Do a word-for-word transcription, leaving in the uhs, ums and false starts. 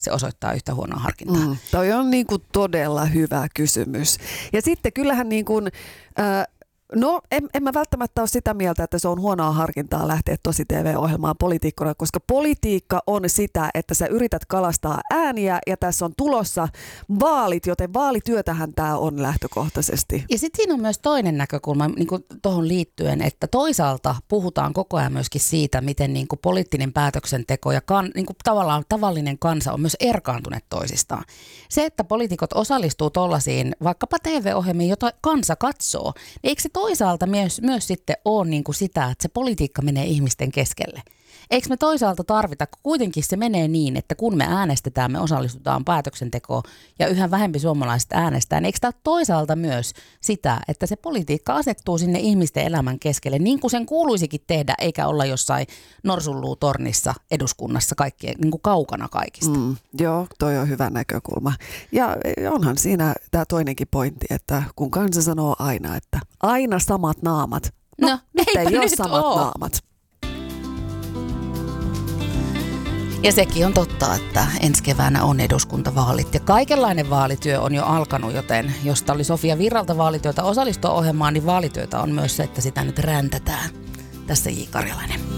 se osoittaa yhtä huonoa harkintaa? Mm, toi on niin kuin todella hyvä kysymys. Ja sitten kyllähän niin kuin, äh, no en, en mä välttämättä ole sitä mieltä, että se on huonoa harkintaa lähteä tosi T V-ohjelmaan poliitikkona, koska politiikka on sitä, että sä yrität kalastaa ääniä ja tässä on tulossa vaalit, joten vaalityötähän tämä on lähtökohtaisesti. Ja sitten siinä on myös toinen näkökulma niin kuin tuohon liittyen, että toisaalta puhutaan koko ajan myöskin siitä, miten niin kuin poliittinen päätöksenteko ja kan, niin kuin tavallaan tavallinen kansa on myös erkaantuneet toisistaan. Se, että poliitikot osallistuu tollaisiin vaikkapa T V-ohjelmiin, jota kansa katsoo, niin eikö se toisaalta myös, myös sitten ole niin kuin sitä, että se politiikka menee ihmisten keskelle? Eikö me toisaalta tarvita, kun kuitenkin se menee niin, että kun me äänestetään, me osallistutaan päätöksentekoon ja yhä vähempi suomalaiset äänestää, niin eikö tämä toisaalta myös sitä, että se politiikka asettuu sinne ihmisten elämän keskelle, niin kuin sen kuuluisikin tehdä, eikä olla jossain norsunluutornissa eduskunnassa kaikkien, niin kuin kaukana kaikista? Mm, joo, toi on hyvä näkökulma. Ja onhan siinä tämä toinenkin pointti, että kun kansa sanoo aina, että aina samat naamat, no, no nyt ei ole nyt samat oo. naamat. Ja sekin on totta, että ensi keväänä on eduskuntavaalit ja kaikenlainen vaalityö on jo alkanut, joten jos oli Sofia Virralta vaalityötä osallistua ohjelmaan, niin vaalityötä on myös se, että sitä nyt räntätään. Tässä J. Karjalainen.